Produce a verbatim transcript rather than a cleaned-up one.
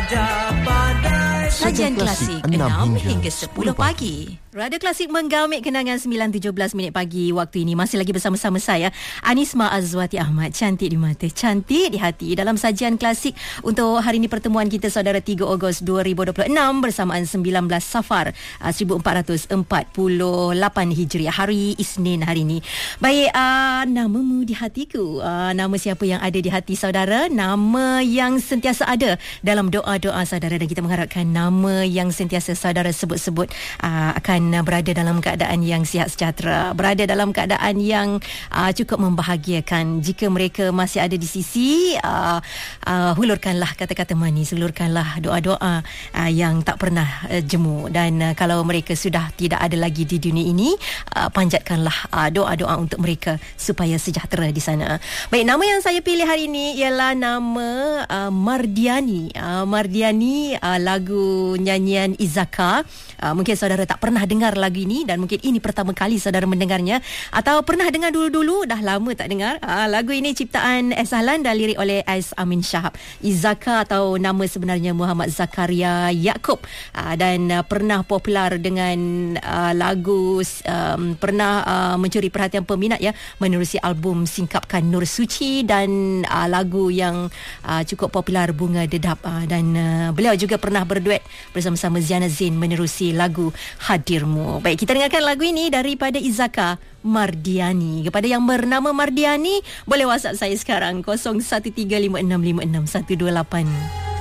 Sajian klasik enam hingga sepuluh pagi. Radio Klasik menggamit kenangan sembilan tujuh belas minit pagi waktu ini. Masih lagi bersama-sama saya, Anisma Azwati Ahmad. Cantik di mata, cantik di hati. Dalam sajian klasik untuk hari ini pertemuan kita saudara tiga Ogos dua ribu dua puluh enam bersamaan sembilan belas Safar seribu empat ratus empat puluh lapan Hijriah. Hari Isnin hari ini. Baik, uh, namamu di hatiku. Uh, nama siapa yang ada di hati saudara? Nama yang sentiasa ada dalam doa-doa saudara, dan kita mengharapkan nama yang sentiasa saudara sebut-sebut uh, akan berada dalam keadaan yang sihat sejahtera, berada dalam keadaan yang uh, cukup membahagiakan. Jika mereka masih ada di sisi, uh, uh, hulurkanlah kata-kata manis, hulurkanlah doa-doa uh, yang tak pernah uh, jemu. Dan uh, kalau mereka sudah tidak ada lagi di dunia ini, uh, panjatkanlah uh, doa-doa untuk mereka supaya sejahtera di sana. Baik, nama yang saya pilih hari ini ialah nama uh, Mardiani. Uh, Mardiani, uh, lagu nyanyian Izaka. Uh, mungkin saudara tak pernah dengar dengar lagu ini, dan mungkin ini pertama kali saudara mendengarnya, atau pernah dengar dulu-dulu dah lama tak dengar. Uh, lagu ini ciptaan S. Ahlan dan lirik oleh S. Amin Shahab. Izaka atau nama sebenarnya Muhammad Zakaria Yaakob, uh, dan uh, pernah popular dengan uh, lagu um, pernah uh, mencuri perhatian peminat ya menerusi album Singkapkan Nur Suci dan uh, lagu yang uh, cukup popular Bunga Dedap, uh, dan uh, beliau juga pernah berduet bersama-sama Ziana Zain menerusi lagu Hadir. Baik, kita dengarkan lagu ini daripada Izaka, Mardiani. Kepada yang bernama Mardiani, boleh WhatsApp saya sekarang kosong satu tiga lima enam lima enam satu dua lapan.